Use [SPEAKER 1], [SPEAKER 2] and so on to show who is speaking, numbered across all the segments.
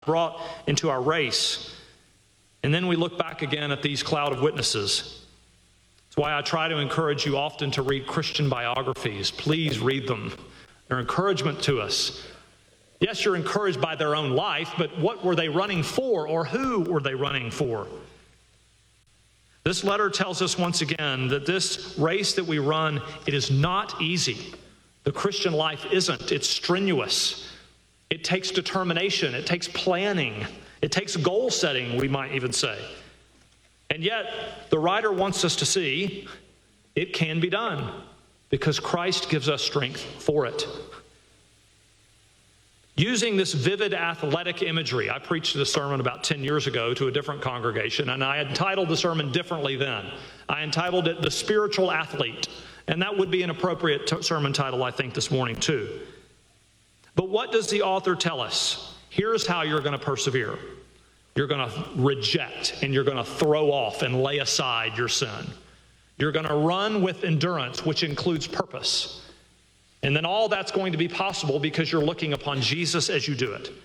[SPEAKER 1] brought into our race. And then we look back again at these cloud of witnesses. That's why I try to encourage you often to read Christian biographies. Please read them. They're encouragement to us. Yes, you're encouraged by their own life, but what were they running for, or who were they running for? This letter tells us once again that this race that we run, it is not easy. The Christian life isn't. It's strenuous. It takes determination. It takes planning. It takes goal setting, we might even say. And yet, the writer wants us to see it can be done because Christ gives us strength for it. Using this vivid athletic imagery, I preached a sermon about 10 years ago to a different congregation, and I entitled the sermon differently then. I entitled it The Spiritual Athlete, and that would be an appropriate sermon title, I think, this morning too. But what does the author tell us? Here's how you're going to persevere. You're going to reject and you're going to throw off and lay aside your sin. You're going to run with endurance, which includes purpose. And then all that's going to be possible because you're looking upon Jesus as you do it.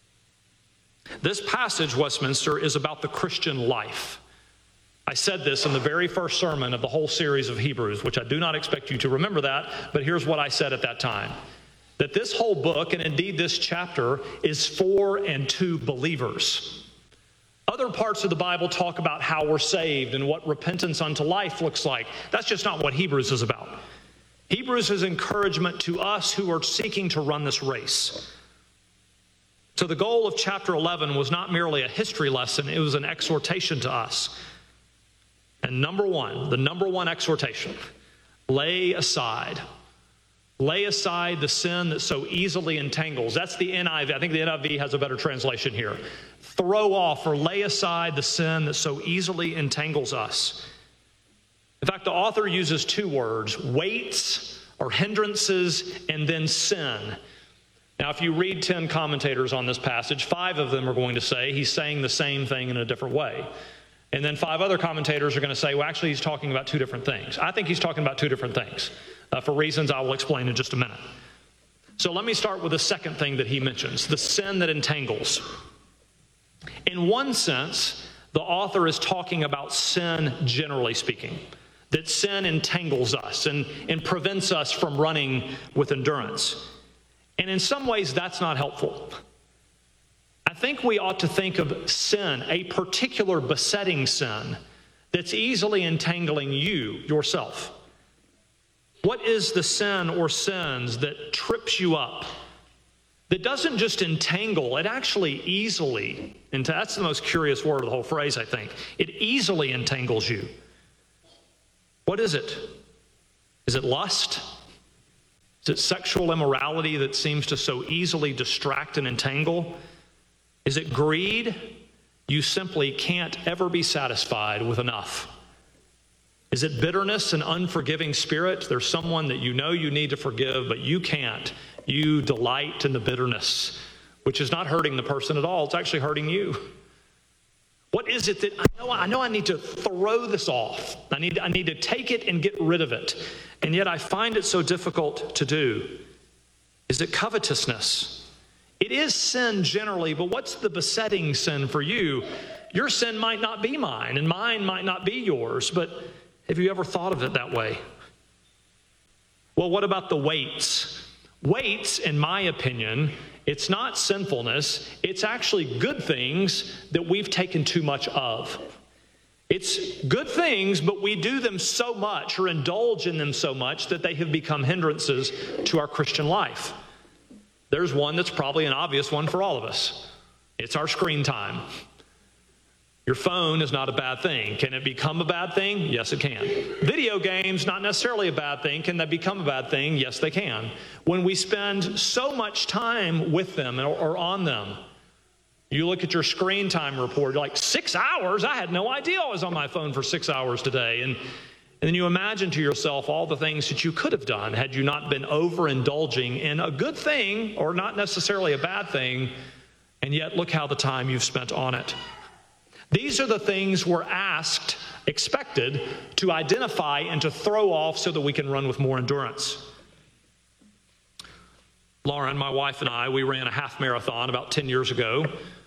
[SPEAKER 1] This passage, Westminster, is about the Christian life. I said this in the very first sermon of the whole series of Hebrews, which I do not expect you to remember that, but here's what I said at that time. That this whole book, and indeed this chapter, is for and to believers. Other parts of the Bible talk about how we're saved and what repentance unto life looks like. That's just not what Hebrews is about. Hebrews is encouragement to us who are seeking to run this race. So the goal of chapter 11 was not merely a history lesson, it was an exhortation to us. And the number one exhortation, lay aside the sin that so easily entangles. That's the NIV. I think the NIV has a better translation here. Throw off or lay aside the sin that so easily entangles us. In fact, the author uses two words, weights or hindrances, and then sin. Now, if you read 10 commentators on this passage, 5 of them are going to say he's saying the same thing in a different way. And then 5 other commentators are going to say, well, actually, he's talking about 2 different things. I think he's talking about 2 different things for reasons I will explain in just a minute. So let me start with the second thing that he mentions, the sin that entangles. In one sense, the author is talking about sin generally speaking, that sin entangles us and prevents us from running with endurance. And in some ways, that's not helpful. I think we ought to think of sin, a particular besetting sin, that's easily entangling you, yourself. What is the sin or sins that trips you up? That doesn't just entangle, it actually easily, and that's the most curious word of the whole phrase, I think. It easily entangles you. What is it? Is it lust? Is it sexual immorality that seems to so easily distract and entangle? Is it greed? You simply can't ever be satisfied with enough. Is it bitterness and unforgiving spirit? There's someone that you know you need to forgive, but you can't. You delight in the bitterness, which is not hurting the person at all. It's actually hurting you. What is it that I know I need to throw this off? I need to take it and get rid of it. And yet I find it so difficult to do. Is it covetousness? It is sin generally, but what's the besetting sin for you? Your sin might not be mine, and mine might not be yours, but have you ever thought of it that way? Well, what about the weights? Weights, in my opinion, it's not sinfulness. It's actually good things that we've taken too much of. It's good things, but we do them so much or indulge in them so much that they have become hindrances to our Christian life. There's one that's probably an obvious one for all of us. It's our screen time. Your phone is not a bad thing. Can it become a bad thing? Yes, it can. Video games, not necessarily a bad thing. Can they become a bad thing? Yes, they can. When we spend so much time with them or on them, you look at your screen time report, you're like, 6 hours? I had no idea I was on my phone for 6 hours today. And then you imagine to yourself all the things that you could have done had you not been overindulging in a good thing or not necessarily a bad thing, and yet look how the time you've spent on it. These are the things we're expected to identify and to throw off so that we can run with more endurance. Lauren, my wife, and I, we ran a half marathon about 10 years ago.